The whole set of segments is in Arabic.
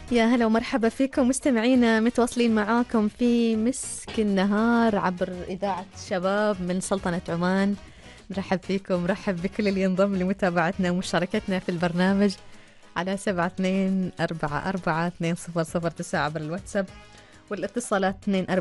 يا هلا ومرحبا فيكم مستمعينا، متواصلين معاكم في مسك النهار عبر إذاعة شباب من سلطنة عمان. نرحب فيكم، نرحب بكل اللي ينضم لمتابعتنا ومشاركتنا في البرنامج على 72442009 عبر الواتساب، والاتصالات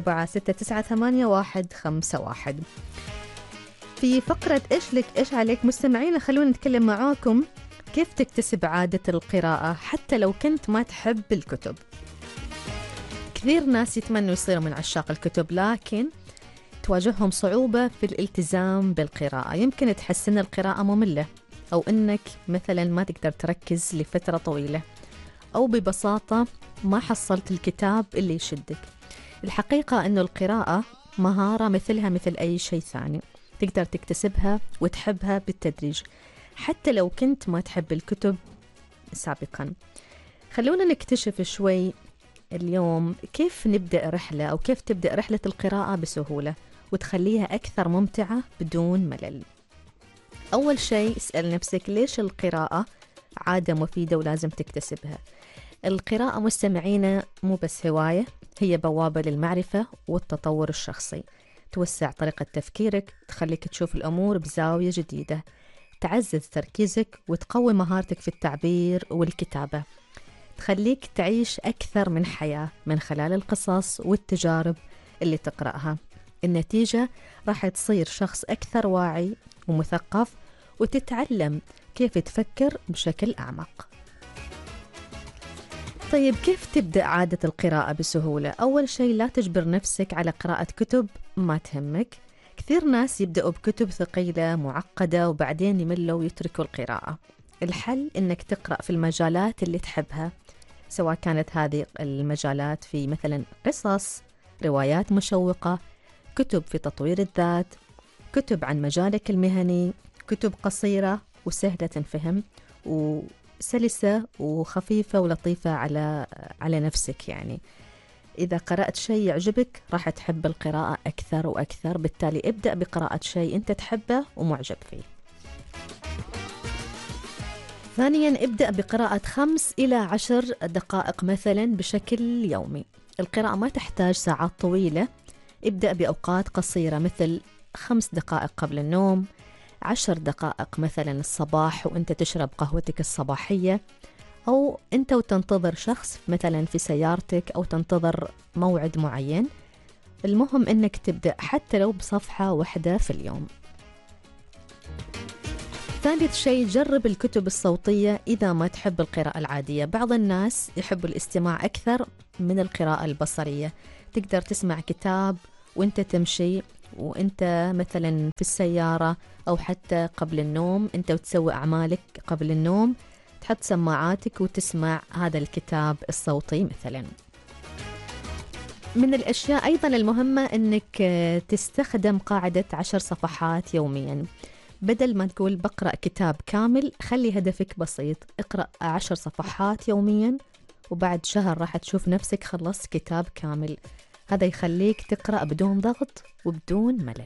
24698151. في فقرة إيش لك إيش عليك مستمعينا، خلونا نتكلم معاكم كيف تكتسب عادة القراءة حتى لو كنت ما تحب الكتب. كثير ناس يتمنوا يصيروا من عشاق الكتب، لكن تواجههم صعوبة في الالتزام بالقراءة. يمكن تحس إن القراءة مملة، أو إنك مثلا ما تقدر تركز لفترة طويلة، أو ببساطة ما حصلت الكتاب اللي يشدك. الحقيقة إنه القراءة مهارة مثلها مثل أي شيء ثاني، تقدر تكتسبها وتحبها بالتدريج حتى لو كنت ما تحب الكتب سابقا. خلونا نكتشف شوي اليوم كيف نبدأ رحلة، أو كيف تبدأ رحلة القراءة بسهولة وتخليها أكثر ممتعة بدون ملل. أول شيء اسأل نفسك ليش القراءة عادة مفيدة ولازم تكتسبها. القراءة مستمعينا مو بس هواية، هي بوابة للمعرفة والتطور الشخصي. توسع طريقة تفكيرك، تخليك تشوف الأمور بزاوية جديدة، تعزز تركيزك وتقوي مهارتك في التعبير والكتابة، تخليك تعيش أكثر من حياة من خلال القصص والتجارب اللي تقرأها. النتيجة راح تصير شخص أكثر واعي ومثقف، وتتعلم كيف تفكر بشكل أعمق. طيب، كيف تبدأ عادة القراءة بسهولة؟ أول شيء لا تجبر نفسك على قراءة كتب ما تهمك. كثير ناس يبدأوا بكتب ثقيلة معقدة وبعدين يملوا ويتركوا القراءة. الحل إنك تقرأ في المجالات اللي تحبها، سواء كانت هذه المجالات في مثلا قصص، روايات مشوقة، كتب في تطوير الذات، كتب عن مجالك المهني، كتب قصيرة وسهلة تنفهم وسلسة وخفيفة ولطيفة على نفسك. يعني إذا قرأت شيء يعجبك راح تحب القراءة أكثر وأكثر، بالتالي ابدأ بقراءة شيء أنت تحبه ومعجب فيه. ثانياً، ابدأ بقراءة 5 إلى 10 دقائق مثلاً بشكل يومي. القراءة ما تحتاج ساعات طويلة، ابدأ بأوقات قصيرة مثل 5 دقائق قبل النوم، 10 دقائق مثلاً الصباح وأنت تشرب قهوتك الصباحية، أو أنت وتنتظر شخص مثلاً في سيارتك، أو تنتظر موعد معين. المهم أنك تبدأ حتى لو بصفحة واحدة في اليوم. ثالث شيء، جرب الكتب الصوتية إذا ما تحب القراءة العادية. بعض الناس يحبوا الاستماع أكثر من القراءة البصرية. تقدر تسمع كتاب وانت تمشي، وانت مثلا في السيارة، أو حتى قبل النوم، انت وتسوي أعمالك قبل النوم، تحط سماعاتك وتسمع هذا الكتاب الصوتي مثلا. من الأشياء أيضا المهمة أنك تستخدم قاعدة 10 صفحات يوميا. بدل ما تقول بقرأ كتاب كامل، خلي هدفك بسيط، اقرأ 10 صفحات يوميا، وبعد شهر راح تشوف نفسك خلصت كتاب كامل. هذا يخليك تقرأ بدون ضغط وبدون ملل.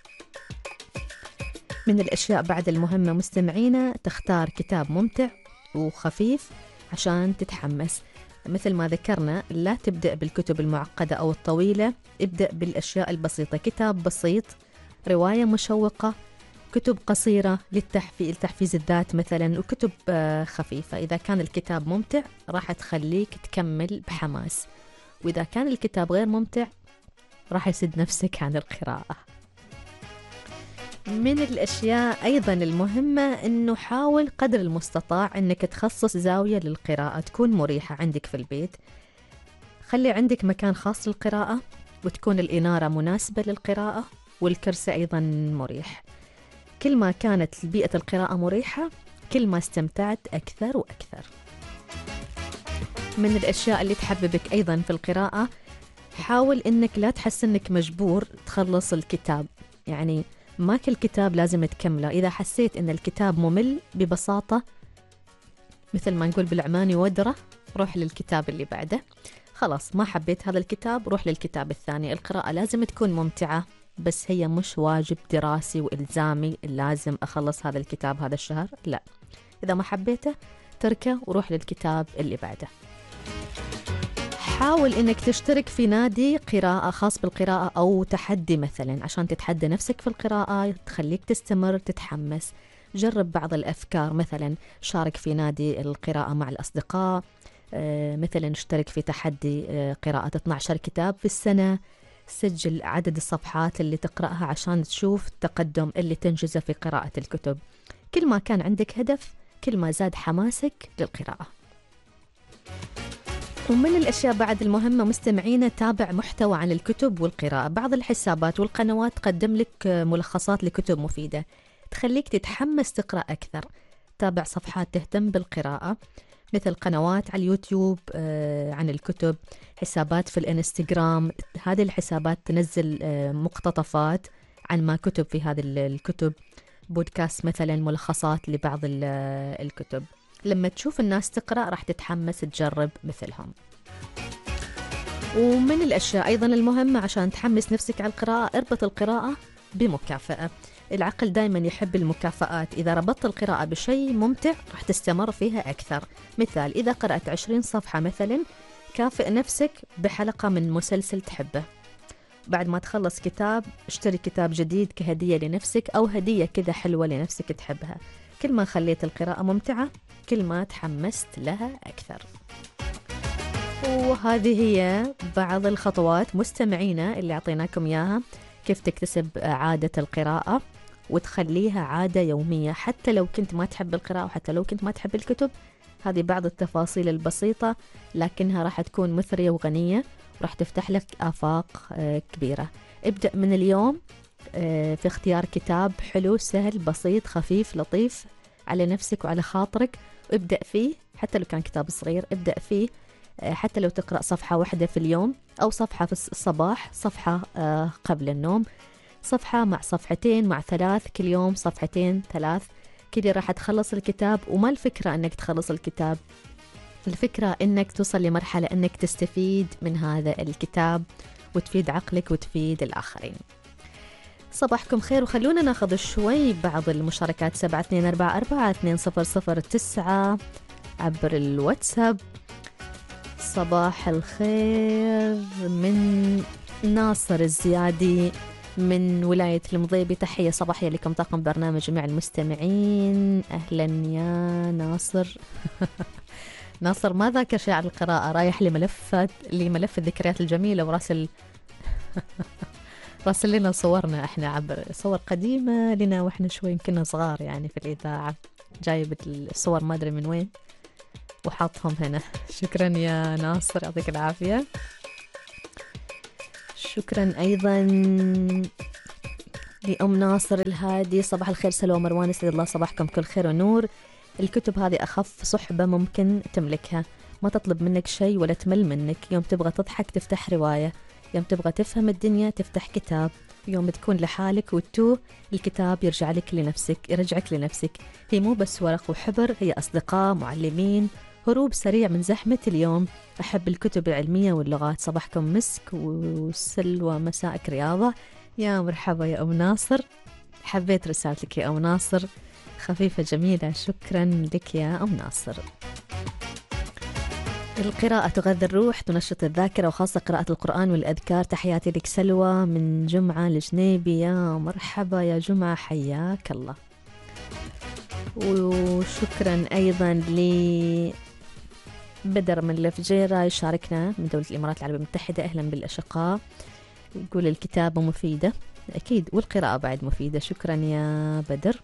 من الأشياء بعد المهمة مستمعينا، تختار كتاب ممتع وخفيف عشان تتحمس. مثل ما ذكرنا، لا تبدأ بالكتب المعقدة أو الطويلة، ابدأ بالأشياء البسيطة. كتاب بسيط، رواية مشوقة، كتب قصيرة للتحفيز الذات مثلا، وكتب خفيفة. إذا كان الكتاب ممتع راح تخليك تكمل بحماس، وإذا كان الكتاب غير ممتع راح يسد نفسك عن القراءة. من الأشياء أيضا المهمة أنه حاول قدر المستطاع أنك تخصص زاوية للقراءة تكون مريحة عندك في البيت. خلي عندك مكان خاص للقراءة، وتكون الإنارة مناسبة للقراءة، والكرسي أيضا مريح. كل ما كانت بيئة القراءة مريحة، كل ما استمتعت أكثر وأكثر. من الأشياء اللي تحببك أيضا في القراءة، حاول إنك لا تحس إنك مجبور تخلص الكتاب. يعني ما كل كتاب لازم تكمله. إذا حسيت إن الكتاب ممل، ببساطة مثل ما نقول بالعماني ودرة، روح للكتاب اللي بعده. خلاص ما حبيت هذا الكتاب، روح للكتاب الثاني. القراءة لازم تكون ممتعة، بس هي مش واجب دراسي وإلزامي لازم أخلص هذا الكتاب هذا الشهر. لا، إذا ما حبيته تركه وروح للكتاب اللي بعده. حاول إنك تشترك في نادي قراءة خاص بالقراءة أو تحدي مثلا عشان تتحدى نفسك في القراءة، تخليك تستمر تتحمس. جرب بعض الأفكار، مثلا شارك في نادي القراءة مع الأصدقاء، مثلا اشترك في تحدي قراءة 12 كتاب في السنة. سجل عدد الصفحات اللي تقرأها عشان تشوف التقدم اللي تنجزه في قراءة الكتب. كل ما كان عندك هدف كل ما زاد حماسك للقراءة. ومن الأشياء بعد المهمة مستمعينا، تابع محتوى عن الكتب والقراءة. بعض الحسابات والقنوات تقدم لك ملخصات لكتب مفيدة تخليك تتحمس تقرأ أكثر. تابع صفحات تهتم بالقراءة، مثل قنوات على اليوتيوب عن الكتب، حسابات في الانستغرام. هذه الحسابات تنزل مقتطفات عن ما كتب في هذه الكتب. بودكاست مثلا ملخصات لبعض الكتب. لما تشوف الناس تقرأ راح تتحمس تجرب مثلهم. ومن الأشياء أيضا المهمة عشان تحمس نفسك على القراءة، اربط القراءة بمكافأة. العقل دايما يحب المكافآت. إذا ربطت القراءة بشيء ممتع راح تستمر فيها أكثر. مثال، إذا قرأت 20 صفحة مثلا، كافئ نفسك بحلقة من مسلسل تحبه. بعد ما تخلص كتاب اشتري كتاب جديد كهدية لنفسك، أو هدية كذا حلوة لنفسك تحبها. كل ما خليت القراءة ممتعة كل ما تحمست لها أكثر. وهذه هي بعض الخطوات مستمعينا اللي أعطيناكم إياها كيف تكتسب عادة القراءة وتخليها عادة يومية، حتى لو كنت ما تحب القراءة وحتى لو كنت ما تحب الكتب. هذه بعض التفاصيل البسيطة لكنها راح تكون مثرية وغنية، وراح تفتح لك آفاق كبيرة. ابدأ من اليوم في اختيار كتاب حلو سهل بسيط خفيف لطيف على نفسك وعلى خاطرك، وابدأ فيه. حتى لو كان كتاب صغير ابدأ فيه، حتى لو تقرأ صفحة واحدة في اليوم، أو صفحة في الصباح، صفحة قبل النوم، صفحة مع صفحتين مع ثلاث، كل يوم صفحتين ثلاث. كده راح تخلص الكتاب. وما الفكرة أنك تخلص الكتاب، الفكرة أنك توصل لمرحلة أنك تستفيد من هذا الكتاب وتفيد عقلك وتفيد الآخرين. صباحكم خير، وخلونا ناخذ شوي بعض المشاركات. 7244-2009 عبر الواتساب. صباح الخير من ناصر الزيادي من ولاية المضيبي، تحية صباحية لكم طاقم برنامج جميع المستمعين. أهلا يا ناصر. ناصر ما ذاكر شيء عن القراءة، رايح لملف الذكريات الجميلة وراسل راسل لنا صورنا احنا عبر صور قديمة لنا واحنا شوي كنا صغار يعني في الإذاعة، جايب الصور ما أدري من وين وحاطهم هنا. شكرا يا ناصر، يعطيك العافية. شكرا أيضا لأم ناصر الهادي. صباح الخير سلوى مروان، يسعد الله صباحكم كل خير ونور. الكتب هذه أخف صحبة ممكن تملكها، ما تطلب منك شيء ولا تمل منك. يوم تبغى تضحك تفتح رواية، يوم تبغى تفهم الدنيا تفتح كتاب، يوم تكون لحالك وتوه الكتاب يرجعك لنفسك. هي مو بس ورق وحبر، هي أصدقاء، معلمين، هروب سريع من زحمة اليوم. أحب الكتب العلمية واللغات. صباحكم مسك وسلوى، مساءك رياضة. يا مرحبا يا أم ناصر، حبيت رسالتك يا أم ناصر، خفيفة جميلة. شكرا لك يا أم ناصر. القراءة تغذي الروح، تنشط الذاكرة، وخاصة قراءة القرآن والأذكار. تحياتي لك سلوى من جمعة الجنيبي. يا مرحبا يا جمعة، حياك الله. وشكرا أيضا لبدر من الفجيرة يشاركنا من دولة الإمارات العربية المتحدة. أهلا بالأشقاء. يقول الكتابة مفيدة أكيد، والقراءة بعد مفيدة. شكرا يا بدر.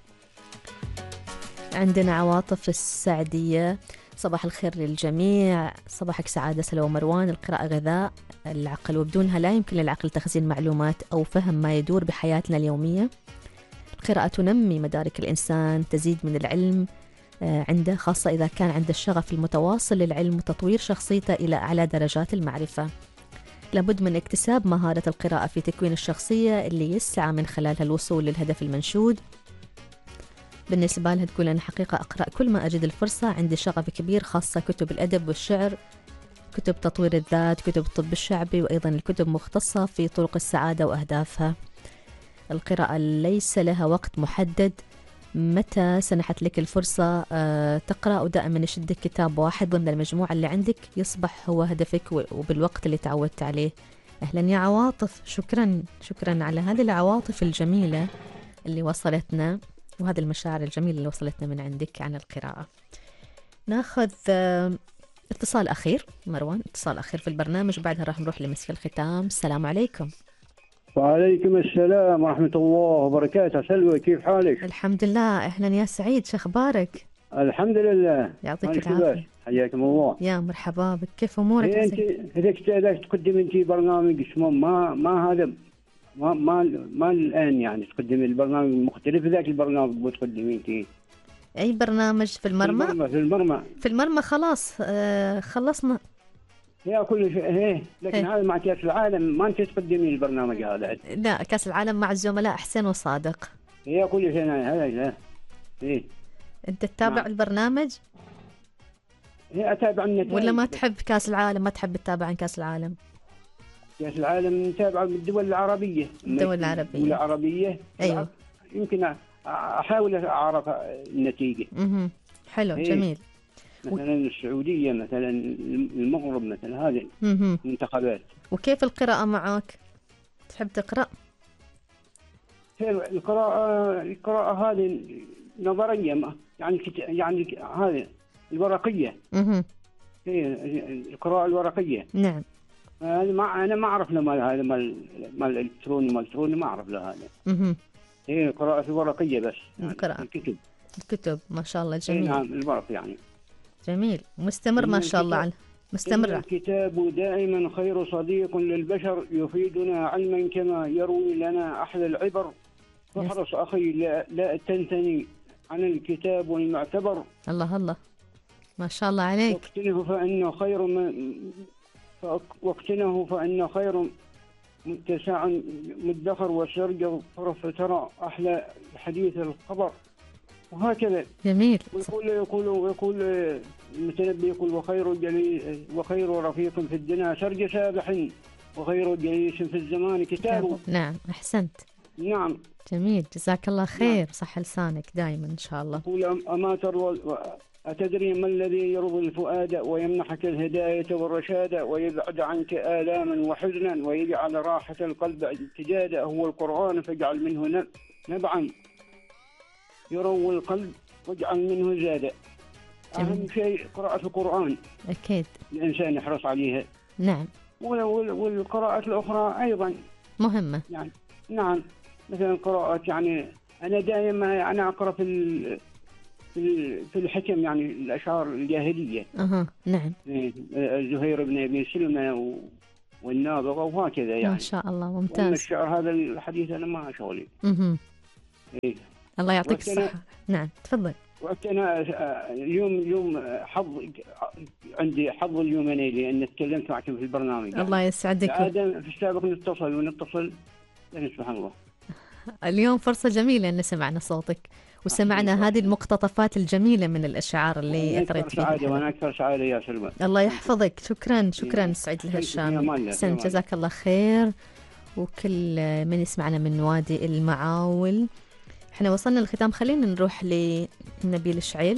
عندنا عواطف السعدية. صباح الخير للجميع، صباحك سعادة سلوى مروان. القراءة غذاء العقل، وبدونها لا يمكن للعقل تخزين معلومات أو فهم ما يدور بحياتنا اليومية. القراءة تنمي مدارك الإنسان، تزيد من العلم عنده، خاصة إذا كان عنده الشغف المتواصل للعلم وتطوير شخصيته إلى أعلى درجات المعرفة. لابد من اكتساب مهارة القراءة في تكوين الشخصية اللي يسعى من خلالها الوصول للهدف المنشود. بالنسبة لها تقول أنا حقيقة أقرأ كل ما أجد الفرصة، عندي شغف كبير، خاصة كتب الأدب والشعر، كتب تطوير الذات، كتب الطب الشعبي، وأيضا الكتب مختصة في طرق السعادة وأهدافها. القراءة ليس لها وقت محدد، متى سنحت لك الفرصة تقرأ، ودائما يشدك كتاب واحد ضمن المجموعة اللي عندك يصبح هو هدفك وبالوقت اللي تعودت عليه؟ أهلا يا عواطف، شكرا على هذه العواطف الجميلة اللي وصلتنا، وهذه المشاعر الجميلة اللي وصلتنا من عندك عن القراءة. ناخذ اتصال أخير. مروان، اتصال أخير في البرنامج وبعدها راح نروح لمسك الختام. السلام عليكم. وعليكم السلام ورحمة الله وبركاته. سلوى، كيف حالك؟ الحمد لله. أهلا يا سعيد، شو أخبارك؟ الحمد لله، يعطيك العافية. حياكم الله. يا مرحبا بك، كيف أمورك؟ أنت إذا تقدم أنت برنامج اسمه ما هذا ما الآن يعني تقدمي البرنامج مختلف ذاك البرنامج بتقدمي أنت؟ أي برنامج في المرمى؟ في المرمى خلاص خلصنا. يا كل شيء هي، لكن هذا مع كأس العالم ما أنت تقدمي البرنامج هذا. لا، كأس العالم مع الزملاء حسين وصادق. هي كل شيء هذا. إيه، أنت تتابع البرنامج؟ هي أتابع النتائج. ولا ما تحب كأس العالم؟ ما تحب تتابع عن كأس العالم؟ كأس العالم نتابعه بالدول العربية. أيوة. يمكن أحاول أعرف النتيجة. حلو. جميل. مثلا السعودية، مثلا المغرب، مثلا هذه المنتخبات. وكيف القراءة معك؟ تحب تقرأ؟ القراءة هذه نظرية، يعني هذه الورقية. هي القراءة الورقية. نعم. أنا ما أعرف له هذا ما الإلكتروني ما أعرف له هذا. هي القراءة الورقية بس. القراءة الكتب ما شاء الله. جميل. نعم، الورق يعني. جميل. مستمر ما شاء الله. مستمر. الكتاب دائما خير صديق للبشر، يفيدنا علما كما يروي لنا أحلى العبر. فاحرص أخي لا تنتني عن الكتاب والمعتبر. الله ما شاء الله عليك. واقتنه فإن خير متسع مدخر، وسرج طرف ترى أحلى حديث الخبر. وهكذا. جميل. يقول المتنبي، يقول وخير رفيق في الدنيا سرج سابح، وخير جليس في الزمان كتابه. نعم، أحسنت. نعم. جميل، جزاك الله خير. نعم. صح لسانك دائما إن شاء الله. يقول أتدري ما الذي يرضي الفؤاد ويمنحك الهداية والرشاد، ويبعد عنك آلاما وحزنا، ويجعل راحة القلب امتدادا؟ هو القرآن، فاجعل منه نبعا يروي القلب، واجعل منه زادا. أهم شيء قراءة القرآن. أكيد الإنسان يحرص عليها. نعم. والقراءات الأخرى أيضا مهمة يعني. نعم، مثلا قراءة يعني أنا دائما أنا أقرأ في الحكم، يعني الأشعار الجاهلية. نعم. زهير بن أبي سلمى والنابغة وهكذا يعني. ما شاء الله، ممتاز. الشعر هذا الحديث أنا ما شغلي. إيه. الله يعطيك الصحة. نعم، تفضل. وأنا اليوم عندي حظ اليومين لأن تكلمت معكم في البرنامج. الله يسعدك. في السابق نتصل لكن سبحان الله اليوم فرصة جميلة أن سمعنا صوتك وسمعنا هذه المقتطفات الجميلة من الأشعار اللي أثرت فيك. وأنا أكثر سعادة يا سلمى. الله يحفظك. شكرا سعيد الهشام. جزاك الله خير. وكل من يسمعنا من وادي المعاول. احنا وصلنا للختام، خلينا نروح لنبيل الشعيل.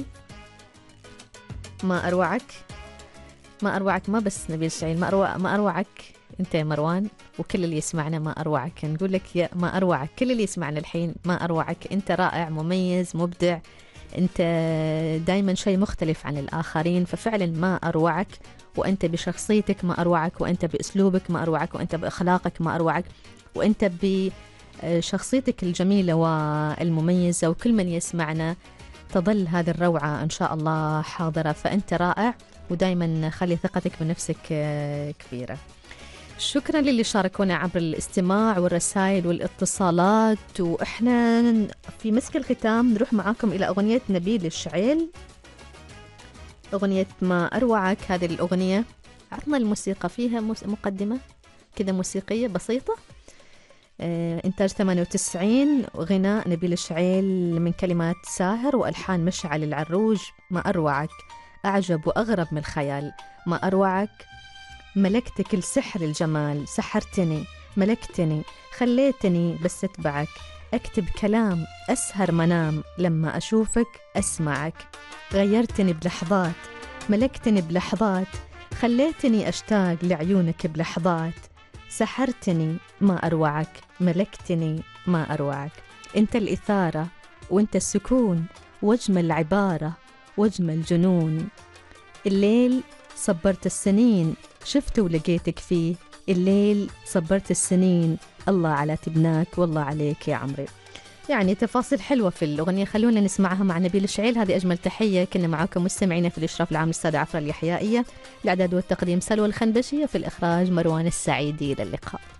ما أروعك، ما بس نبيل الشعيل، ما أروعك أنت يا مروان، وكل اللي يسمعنا ما أروعك. نقول لك يا ما أروعك كل اللي يسمعنا الحين، ما أروعك. أنت رائع، مميز، مبدع، أنت دايما شيء مختلف عن الآخرين، ففعلا ما أروعك. وأنت بشخصيتك ما أروعك، وأنت بأسلوبك ما أروعك، وأنت بأخلاقك ما أروعك، وأنت بشخصيتك الجميلة والمميزة. وكل من يسمعنا تظل هذه الروعة إن شاء الله حاضرة. فأنت رائع، ودايما خلي ثقتك بنفسك كبيرة. شكرا للي شاركونا عبر الاستماع والرسائل والاتصالات. وإحنا في مسك الختام نروح معاكم إلى أغنية نبيل الشعيل، أغنية ما أروعك. هذه الأغنية عطنا الموسيقى فيها مقدمة كذا موسيقية بسيطة. إنتاج 98، غناء نبيل الشعيل من كلمات ساهر وألحان مشعل العروج. ما أروعك، أعجب وأغرب من الخيال. ما أروعك، ملكت كل سحر الجمال، سحرتني، ملكتني، خليتني بس أتبعك. أكتب كلام أسهر منام، لما أشوفك أسمعك، غيرتني بلحظات ملكتني بلحظات، خليتني أشتاق لعيونك بلحظات، سحرتني ما أروعك، ملكتني ما أروعك. أنت الإثارة وأنت السكون، واجمل عبارة واجمل جنون. الليل صبرت السنين شفت ولقيتك فيه، الليل صبرت السنين، الله على تبناك والله عليك يا عمري. يعني تفاصيل حلوة في الأغنية، خلونا نسمعها مع نبيل الشعيل. هذه أجمل تحية، كنا معاكم مستمعين في الإشراف العام الأستاذة عفرة اليحيائية، الإعداد والتقديم سلوى الخنبشية، في الإخراج مروان السعيدي. إلى اللقاء.